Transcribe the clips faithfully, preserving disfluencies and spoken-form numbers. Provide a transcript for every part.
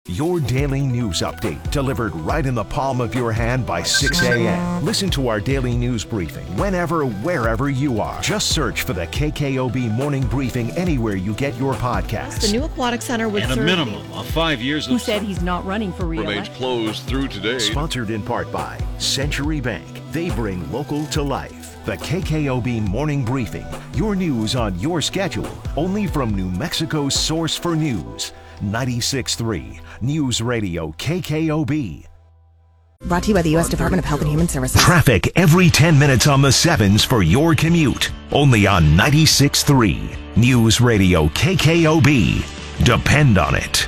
Your daily news update delivered right in the palm of your hand by six a.m. Listen to our daily news briefing whenever, wherever you are. Just search for the K K O B Morning Briefing anywhere you get your podcasts. The new aquatic center would and serve a minimum of five years Who of said he's not running for re-election. Remains closed through today. Sponsored in part by Century Bank. They bring local to life. The K K O B Morning Briefing. Your news on your schedule. Only from New Mexico's source for news. ninety-six point three News Radio K K O B. Brought to you by the U S Department of Health and Human Services. Traffic every ten minutes on the sevens for your commute. Only on ninety-six point three News Radio K K O B. Depend on it.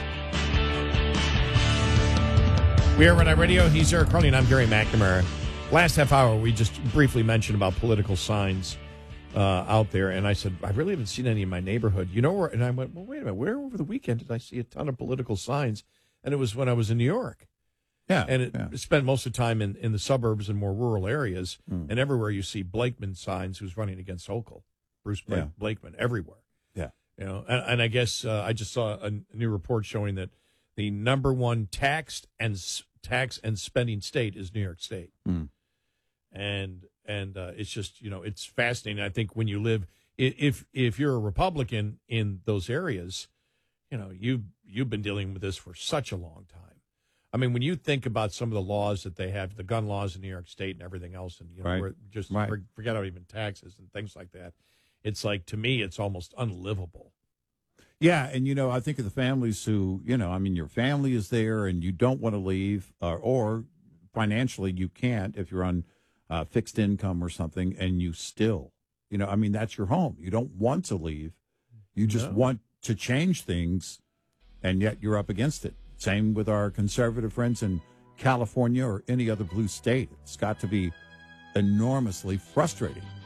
We are Red Eye Radio. He's Eric Carly, and I'm Gary McNamara. Last half hour, we just briefly mentioned about political signs uh, out there, and I said, I really haven't seen any in my neighborhood. You know where? And I went, well, wait a minute. Where over the weekend did I see a ton of political signs? And it was when I was in New York. Yeah. And it yeah. spent most of the time in, in the suburbs and more rural areas, Mm. and everywhere you see Blakeman signs who's running against Hochul. Bruce Blake, Yeah. Blakeman, everywhere. Yeah. You know, and, and I guess uh, I just saw a, a new report showing that the number one taxed and s- tax and spending state is New York State. Mm. And and uh, it's just, you know, it's fascinating. I think when you live, i- if if you're a Republican in those areas, you know, you you've been dealing with this for such a long time. I mean, when you think about some of the laws that they have, the gun laws in New York State and everything else, and you know, Right. where just Right. for, forget about even taxes and things like that. It's like, to me, it's almost unlivable. Yeah, and, you know, I think of the families who, you know, I mean, your family is there and you don't want to leave, uh, or financially you can't if you're on uh, fixed income or something, and you still, you know, I mean, that's your home. You don't want to leave. You just No. want to change things, and yet you're up against it. Same with our conservative friends in California or any other blue state. It's got to be enormously frustrating.